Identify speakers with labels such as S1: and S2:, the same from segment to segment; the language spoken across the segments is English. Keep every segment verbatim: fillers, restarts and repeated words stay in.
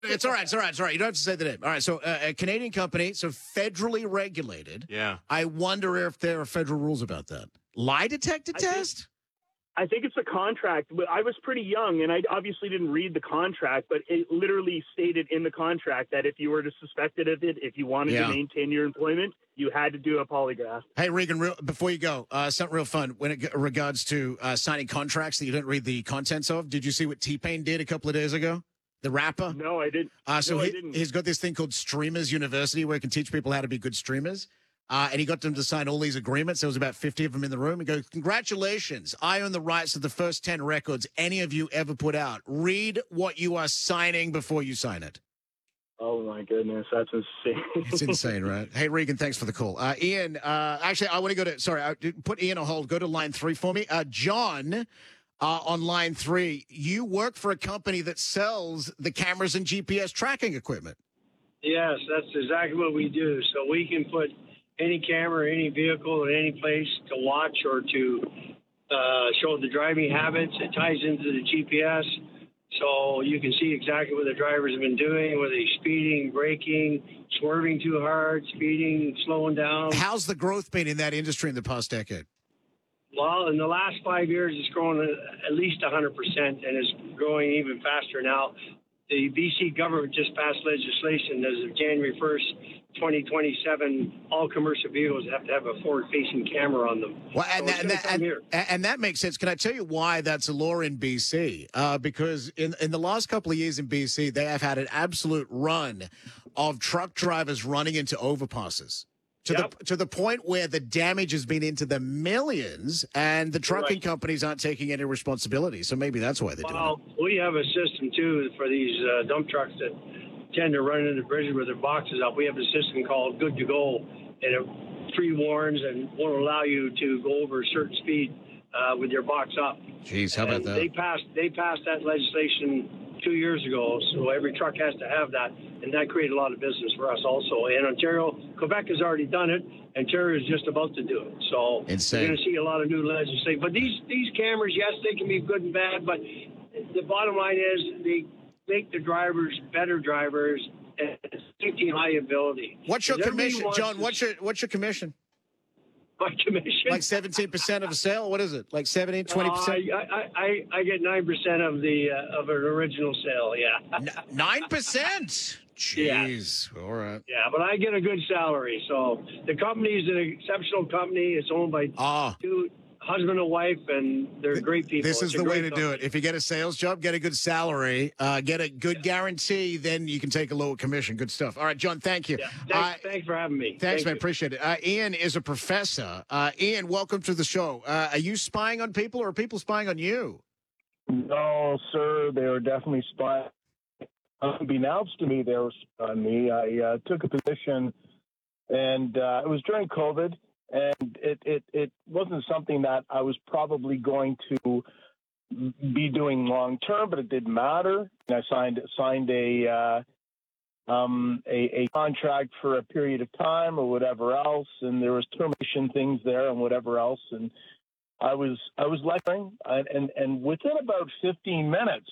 S1: It's all right. It's all right. It's all right. You don't have to say the name. All right. So uh, a Canadian company, so federally regulated.
S2: Yeah.
S1: I wonder if there are federal rules about that. Lie detector
S3: I
S1: test?
S3: Think, I think it's a contract. But I was pretty young, and I obviously didn't read the contract, but it literally stated in the contract that if you were to suspect it of it, if you wanted
S1: Yeah.
S3: to maintain your employment, you had to do a polygraph.
S1: Hey, Regan, real, before you go, uh, something real fun when it regards to uh, signing contracts that you didn't read the contents of. Did you see what T-Pain did a couple of days ago? The rapper?
S3: No, I didn't.
S1: Uh, so
S3: no, I
S1: he,
S3: didn't.
S1: he's got this thing called Streamers University where he can teach people how to be good streamers. Uh, and he got them to sign all these agreements. There was about fifty of them in the room. He goes, congratulations. I own the rights to the first ten records any of you ever put out. Read what you are signing before you sign it.
S3: Oh, my goodness. That's insane.
S1: It's insane, right? Hey, Regan, thanks for the call. Uh, Ian, uh, actually, I want to go to, sorry, I, put Ian on hold. Go to line three for me. Uh, John, uh, on line three, you work for a company that sells the cameras and G P S tracking equipment.
S4: Yes, that's exactly what we do. So we can put any camera, any vehicle in any place to watch or to uh, show the driving habits. It ties into the G P S. So you can see exactly what the drivers have been doing, whether they're speeding, braking, swerving too hard, speeding, slowing down.
S1: How's the growth been in that industry in the past decade?
S4: Well, in the last five years, it's grown at least one hundred percent, and it's growing even faster now. The B C government just passed legislation as of January first, twenty twenty-seven, all commercial vehicles have to have a forward-facing camera on them.
S1: Well, and,
S4: so
S1: that, and, that, and, and that makes sense. Can I tell you why that's a law in B C? Uh, because in, in the last couple of years in B C, they have had an absolute run of truck drivers running into overpasses. To
S4: Yep.
S1: the to the point where the damage has been into the millions, and the trucking
S4: Right.
S1: companies aren't taking any responsibility. So maybe that's why they're
S4: Well,
S1: doing
S4: we have a system, too, for these uh, dump trucks that tend to run into bridges with their boxes up. We have a system called Good to Go, and it pre-warns and won't allow you to go over a certain speed uh, with your box up.
S1: it. Jeez, how about
S4: And
S1: that?
S4: They passed, they passed that legislation two years ago, so every truck has to have that, and that created a lot of business for us also. And Ontario, Quebec has already done it. Ontario is just about to do it. So
S1: Insane.
S4: you're going to see a lot of new legislation. But these these cameras, yes, they can be good and bad, but the bottom line is they make the drivers better drivers and safety and liability.
S1: What's your
S4: Because everybody
S1: commission,
S4: wants
S1: John?
S4: to-
S1: What's your what's your commission?
S4: my commission?
S1: Like seventeen percent of a sale? What is it? Like seventeen, twenty
S4: Uh,
S1: percent?
S4: I, I, I get nine percent of the uh, of an original sale. Yeah.
S1: Nine percent. Jeez. All right.
S4: Yeah, but I get a good salary. So the company is an exceptional company. It's owned by
S1: Ah.
S4: two husband and wife, and they're great people.
S1: This is
S4: It's a
S1: the way
S4: great
S1: to do it.
S4: company.
S1: If you get a sales job, get a good salary, uh, get a good
S4: Yeah.
S1: guarantee, then you can take a lower commission. Good stuff. All right, John, thank you.
S4: Yeah.
S1: Uh,
S4: Thanks, thanks for having me.
S1: Thanks,
S4: Thank
S1: man.
S4: you.
S1: Appreciate it. Uh, Ian is a professor. Uh, Ian, welcome to the show. Uh, are you spying on people, or are people spying on you?
S5: No, sir. They were definitely spying. Unbeknownst to me, they were spying on me. I uh, took a position, and uh, it was during COVID, and it, it, it wasn't something that I was probably going to be doing long term, but it didn't matter. And I signed signed a, uh, um, a a contract for a period of time or whatever else, and there was termination things there and whatever else, and I was I was lecturing, and and, and within about fifteen minutes,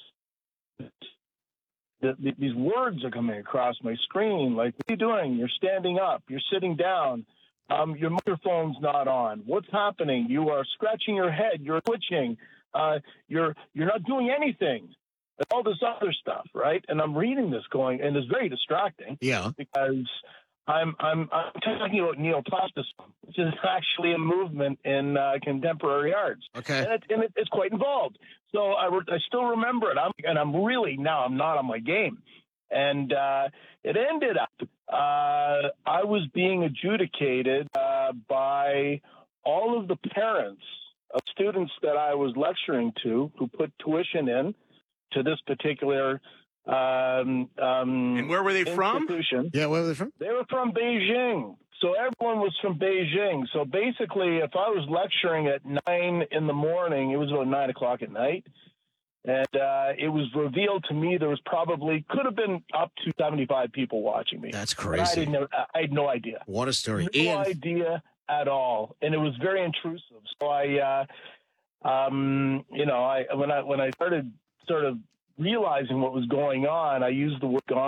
S5: the, the, these words are coming across my screen. Like, what are you doing? You're standing up. You're sitting down. Um, your microphone's not on. What's happening? You are scratching your head. You're twitching. Uh, you're you're not doing anything. And all this other stuff, right? And I'm reading this, going, and it's very distracting.
S1: Yeah.
S5: Because I'm I'm I'm talking about neoplasticity, which is actually a movement in uh, contemporary arts,
S1: Okay.
S5: and, it, and it, it's quite involved. So I, re- I still remember it. I'm and I'm really now I'm not on my game, and uh, it ended up uh, I was being adjudicated uh, by all of the parents of students that I was lecturing to who put tuition in to this particular. Um, um,
S2: And where were they from?
S5: institution.
S1: Yeah, where were they from?
S5: They were from Beijing. So everyone was from Beijing. So basically, if I was lecturing at nine in the morning, it was about nine o'clock at night. And uh, it was revealed to me there was probably, could have been up to seventy-five people watching me.
S1: That's
S5: But I,
S1: crazy.
S5: didn't know, I had no idea.
S1: What a story.
S5: No
S1: Ian,
S5: idea at all. And it was very intrusive. So I, uh, um, you know, I when I when I started sort of realizing what was going on, I used the word gone